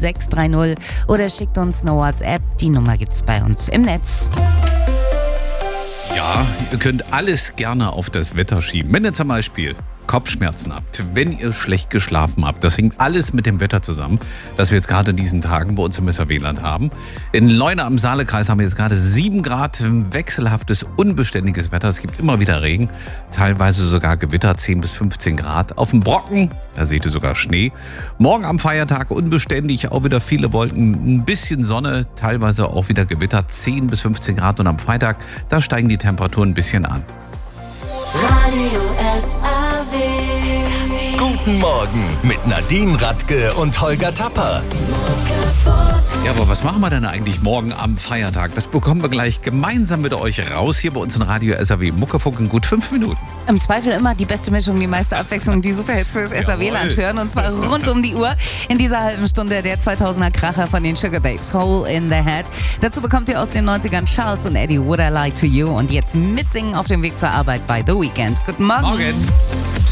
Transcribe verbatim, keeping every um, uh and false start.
sechs drei null oder schickt uns eine WhatsApp. Die Nummer gibt's bei uns im Netz. Ja, ihr könnt alles gerne auf das Wetter schieben. Wenn ihr zum Beispiel Kopfschmerzen habt, wenn ihr schlecht geschlafen habt, das hängt alles mit dem Wetter zusammen, das wir jetzt gerade in diesen Tagen bei uns im Weserwehland haben. In Leuna am Saale-Kreis haben wir jetzt gerade sieben Grad, wechselhaftes, unbeständiges Wetter. Es gibt immer wieder Regen, teilweise sogar Gewitter, zehn bis fünfzehn Grad. Auf dem Brocken, da seht ihr sogar Schnee. Morgen am Feiertag unbeständig, auch wieder viele Wolken, ein bisschen Sonne, teilweise auch wieder Gewitter, zehn bis fünfzehn Grad. Und am Freitag, da steigen die Temperaturen ein bisschen an. Radio S A W. Guten Morgen mit Nadine Radke und Holger Tapper. Ja, aber was machen wir denn eigentlich morgen am Feiertag? Das bekommen wir gleich gemeinsam mit euch raus, hier bei uns in Radio S A W Muckefuck in gut fünf Minuten. Im Zweifel immer die beste Mischung, die meiste Abwechslung, die Superhits fürs S A W-Land hören. Und zwar rund um die Uhr. In dieser halben Stunde der zweitausender Kracher von den Sugar Babes, Hole in the Head. Dazu bekommt ihr aus den neunzigern Charles und Eddie, Would I Lie to You. Und jetzt mitsingen auf dem Weg zur Arbeit bei The Weeknd. Guten Morgen. Morgen.